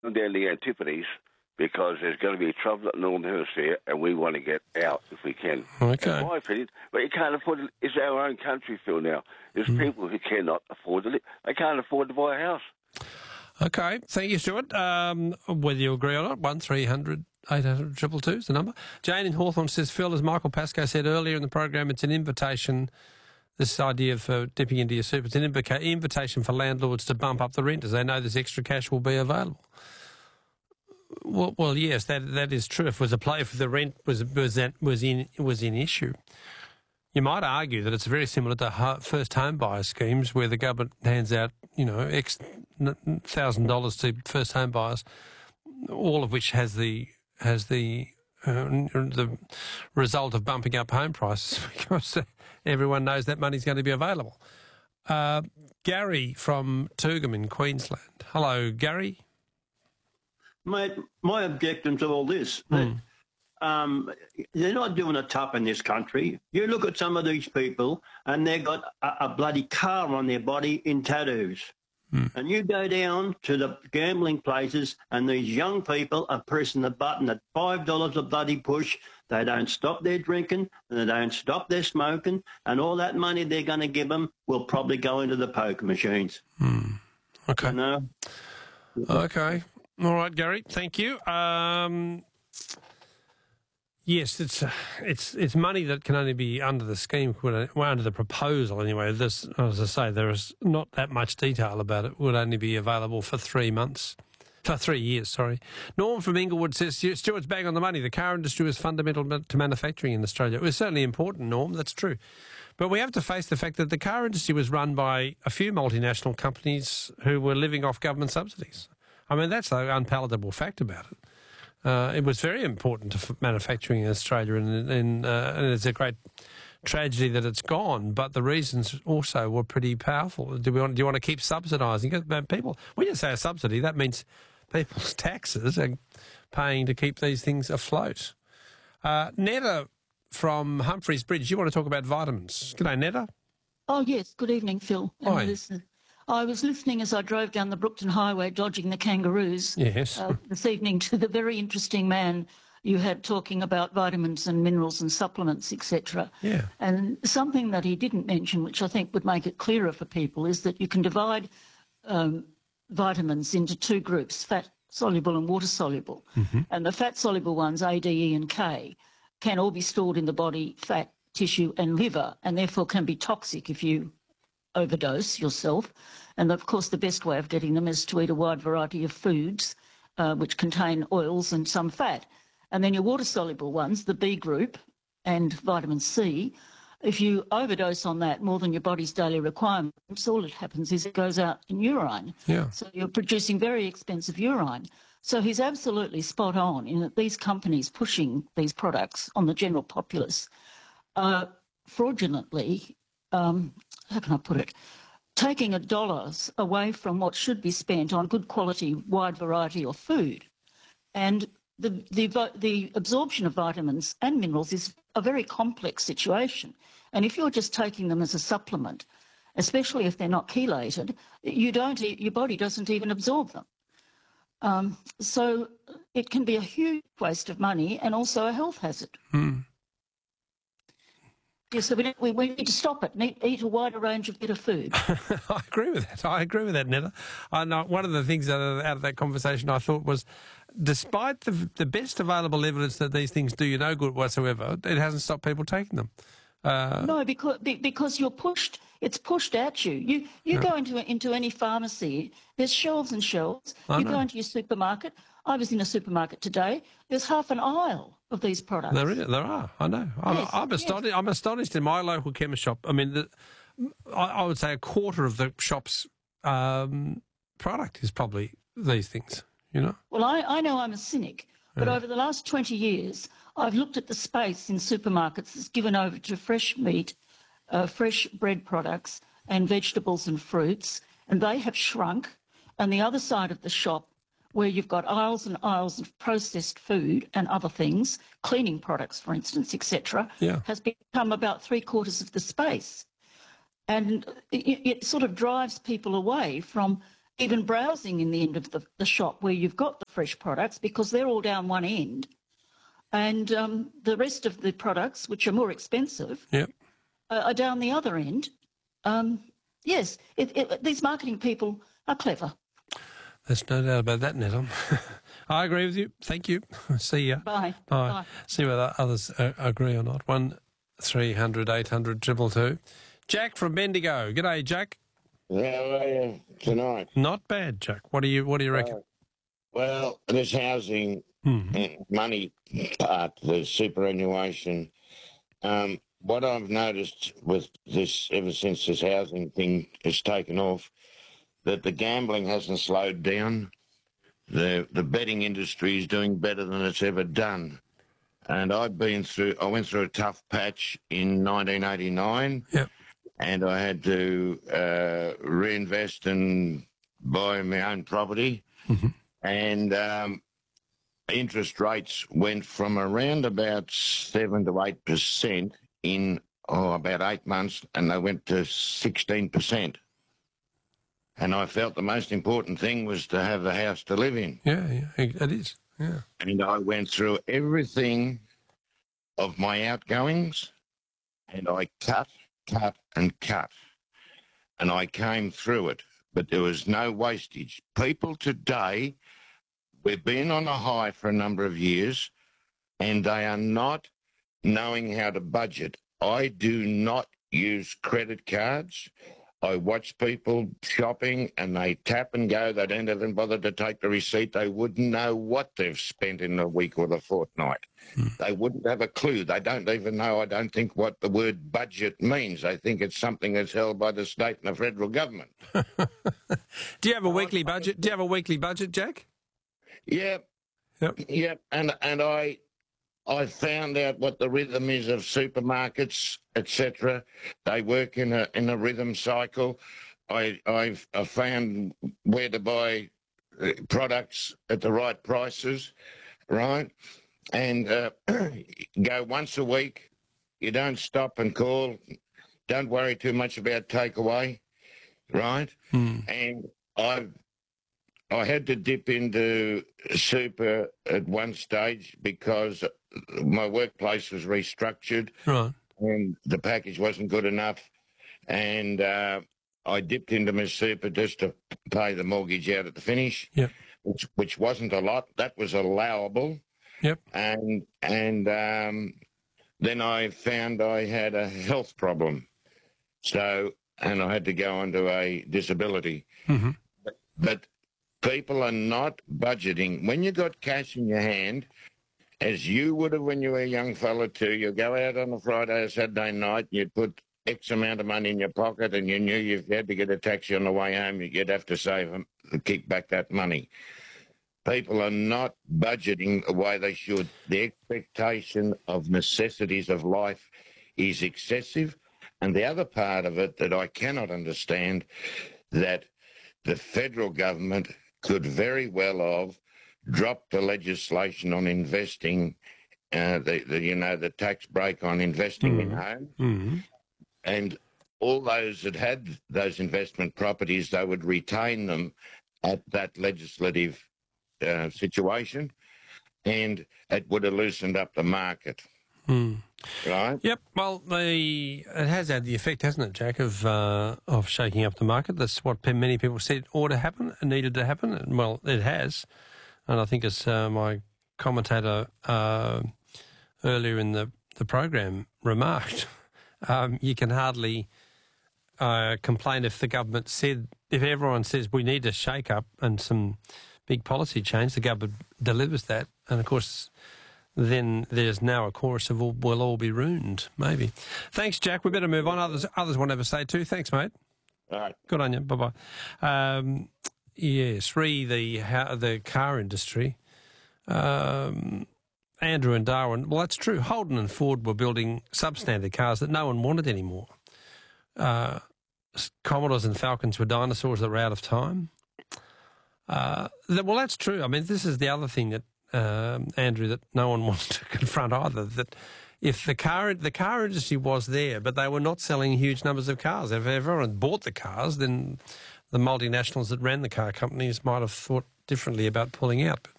down the Antipodes because there's going to be trouble at Northern Hemisphere and we want to get out if we can. Okay. In my opinion, but you can't afford it. It's our own country, Phil, now. There's people who cannot afford to live. They can't afford to buy a house. Okay. Thank you, Stuart. Whether you agree or not, 1300 800 222 is the number. Jane in Hawthorne says, Phil, as Michael Pascoe said earlier in the program, it's an invitation, this idea of dipping into your soup, it's an invitation for landlords to bump up the rent as they know this extra cash will be available. Well, yes, that is true. If the rent was in issue, you might argue that it's very similar to first home buyer schemes where the government hands out, X $1,000 to first home buyers, all of which has the result of bumping up home prices because everyone knows that money's going to be available. Gary from Toogoom in Queensland. Hello, Gary. Mate, my objection to all this, they're not doing it tough in this country. You look at some of these people and they've got a bloody car on their body in tattoos. And you go down to the gambling places and these young people are pressing the button at $5 a bloody push. They don't stop their drinking and they don't stop their smoking, and all that money they're going to give them will probably go into the poker machines. Okay. You know? Okay. All right, Gary. Thank you. Yes, it's money that can only be under the scheme, under the proposal anyway. This, as I say, there is not that much detail about it. Would only be available for 3 months. For 3 years, sorry. Norm from Inglewood says, Stuart's bang on the money. The car industry is fundamental to manufacturing in Australia. It was certainly important, Norm, that's true. But we have to face the fact that the car industry was run by a few multinational companies who were living off government subsidies. I mean, that's the unpalatable fact about it. It was very important to manufacturing in Australia, and it's a great tragedy that it's gone. But the reasons also were pretty powerful. Do you want to keep subsidising people? When you say a subsidy, that means people's taxes are paying to keep these things afloat. Netta from Humphreys Bridge, you want to talk about vitamins? G'day, Netta. Oh yes. Good evening, Phil. Hi. I was listening as I drove down the Brookton Highway dodging the kangaroos this evening to the very interesting man you had talking about vitamins and minerals and supplements, etc. Yeah. And something that he didn't mention, which I think would make it clearer for people, is that you can divide vitamins into two groups, fat-soluble and water-soluble. And the fat-soluble ones, A, D, E and K, can all be stored in the body, fat, tissue and liver, and therefore can be toxic if you overdose yourself. And of course the best way of getting them is to eat a wide variety of foods which contain oils and some fat. And then your water-soluble ones, the B group and vitamin C, if you overdose on that more than your body's daily requirements, all that happens is it goes out in urine. Yeah. So you're producing very expensive urine. So he's absolutely spot on in that these companies pushing these products on the general populace are fraudulently, how can I put it, taking dollars away from what should be spent on good quality, wide variety of food. And the absorption of vitamins and minerals is a very complex situation. And if you're just taking them as a supplement, especially if they're not chelated, your body doesn't even absorb them. So it can be a huge waste of money and also a health hazard. Yeah, so we need to stop it and eat a wider range of better food. I agree with that, Netta. One of the things out of that conversation I thought was, despite the best available evidence that these things do you no good whatsoever, it hasn't stopped people taking them. No, because you're pushed. It's pushed at you. You go into any pharmacy. There's shelves and shelves. You go into your supermarket. I was in a supermarket today. There's half an aisle of these products. There are. I know. I'm astonished in my local chemist shop. I mean, I would say a quarter of the shop's product is probably these things. You know. Well, I know I'm a cynic, but over the last 20 years, I've looked at the space in supermarkets that's given over to fresh meat, fresh bread products and vegetables and fruits, and they have shrunk. And the other side of the shop, where you've got aisles and aisles of processed food and other things, cleaning products, for instance, etc., has become about 3/4 of the space. And it sort of drives people away from even browsing in the end of the shop where you've got the fresh products, because they're all down one end. And the rest of the products, which are more expensive, are down the other end. Yes, these marketing people are clever. There's no doubt about that, Netom. I agree with you. Thank you. See ya. Bye. Bye. See whether others agree or not. 1300 800 222. Jack from Bendigo. G'day, Jack. How are you tonight? Not bad, Jack. What do you reckon? Well, this housing money part, the superannuation, what I've noticed with this, ever since this housing thing has taken off, that the gambling hasn't slowed down. The betting industry is doing better than it's ever done. And I went through a tough patch in 1989. Yep. And I had to reinvest and buy my own property. Mm-hmm. And interest rates went from around about 7 to 8% in about 8 months, and they went to 16%. And I felt the most important thing was to have a house to live in. Yeah, it is. Yeah. And I went through everything of my outgoings, and I cut. And I came through it, but there was no wastage. People today, we've been on a high for a number of years, and they are not knowing how to budget. I do not use credit cards. I watch people shopping and they tap and go. They don't even bother to take the receipt. They wouldn't know what they've spent in the week or the fortnight. They wouldn't have a clue. They don't even know, I don't think, what the word budget means. I think it's something that's held by the state and the federal government. Do you have a weekly budget? Do you have a weekly budget, Jack? Yeah. Yep. And I found out what the rhythm is of supermarkets, etc. They work in a rhythm cycle. I found where to buy products at the right prices, right? And go once a week. You don't stop and call. Don't worry too much about takeaway, right? And I had to dip into super at one stage because my workplace was restructured, Right. and the package wasn't good enough. And I dipped into my super just to pay the mortgage out at the finish, Yep. which wasn't a lot. That was allowable. Yep. And then I found I had a health problem, and I had to go onto a disability. Mm-hmm. But people are not budgeting. When you got cash in your hand, as you would have when you were a young fella too, you go out on a Friday or Saturday night, you'd put X amount of money in your pocket, and you knew if you had to get a taxi on the way home, you'd have to save them to keep back that money. People are not budgeting the way they should. The expectation of necessities of life is excessive. And the other part of it that I cannot understand, that the federal government could very well have dropped the legislation on investing, the tax break on investing in home, and all those that had those investment properties, they would retain them at that legislative situation, and it would have loosened up the market. Right? Yep. Well, it has had the effect, hasn't it, Jack, of shaking up the market. That's what many people said ought to happen and needed to happen. And, well, it has. And I think as my commentator earlier in the program remarked, you can hardly complain if the government said, if everyone says we need a shake-up and some big policy change, the government delivers that. And, of course, then there's now a chorus of we'll all be ruined, maybe. Thanks, Jack. We better move on. Others want to have a say too. Thanks, mate. All right. Good on you. Bye-bye. Yes, the car industry. Andrew and Darwin. Well, that's true. Holden and Ford were building substandard cars that no one wanted anymore. Commodores and Falcons were dinosaurs that were out of time. Well, that's true. I mean, this is the other thing that, Andrew, that no one wants to confront either, that if the car industry was there, but they were not selling huge numbers of cars. If everyone bought the cars, then the multinationals that ran the car companies might have thought differently about pulling out.